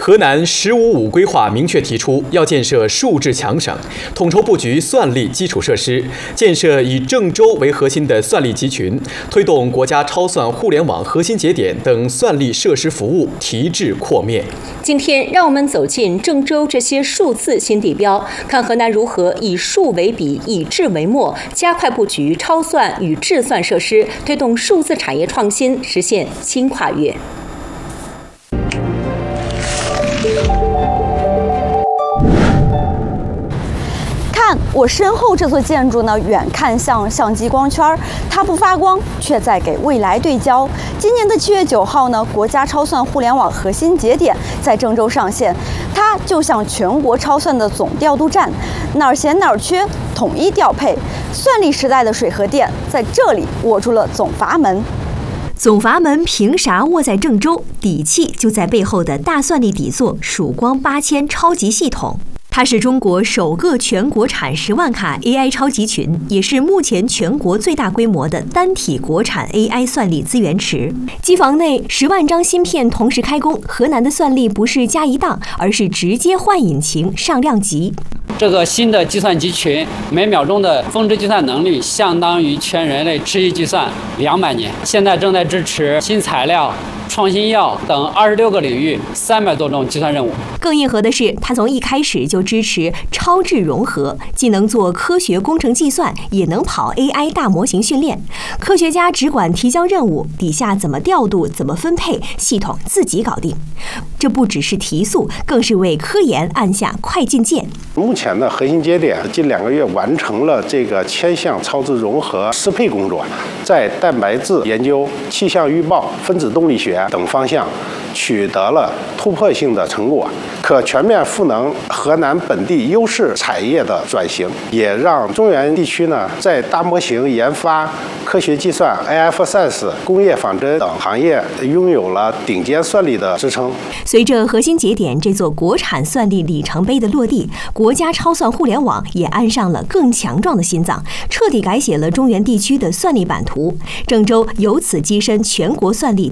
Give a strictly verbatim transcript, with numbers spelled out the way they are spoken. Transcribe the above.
河南“十五五”规划明确提出，要建设数质强省，统筹布局算力基础设施，建设以郑州为核心的算力集群，推动国家超算互联网核心节点等算力设施服务提质扩面。 今天，让我们走进郑州这些数字新地标，看河南如何以数为笔，以质为墨，加快布局超算与智算设施，推动数字产业创新，实现新跨越。 看我身后这座建筑呢，远看像相机光圈，它不发光，却在给未来对焦。今年的七月九号呢，国家超算互联网核心节点在郑州上线，它就像全国超算的总调度站，哪儿闲哪儿缺，统一调配。算力时代的水和电在这里握住了总阀门。 总阀门凭啥握在郑州？底气就在背后的大算力底座曙光八千超级系统。它是中国首个全国产十万卡 A I 超集群，也是目前全国最大规模的单体国产 A I 算力资源池。机房内十万张芯片同时开工，河南的算力不是加一档，而是直接换引擎上量级。 这个新的计算集群每秒钟的峰值计算能力相当于全人类持续计算两百年。现在正在支持新材料、创新药等二十六个领域三百多种计算任务。 更硬核的是，它从一开始就支持超智融合，既能做科学工程计算，也能跑 A I 大模型训练。科学家只管提交任务，底下怎么调度、怎么分配，系统自己搞定。这不只是提速，更是为科研按下快进键。 目前的核心节点近两个月完成了这个千项超智融合适配工作，在蛋白质研究、气象预报、分子动力学等方向取得了突破性的成果，可全面赋能河南本地优势产业的转型，也让中原地区呢在大模型研发、科学计算、A I for Science、工业仿真等行业拥有了顶尖算力的支撑。 随着核心节点这座国产算力里程碑的落地，国家超算互联网也安上了更强壮的心脏，彻底改写了中原地区的算力版图。郑州由此跻身全国算力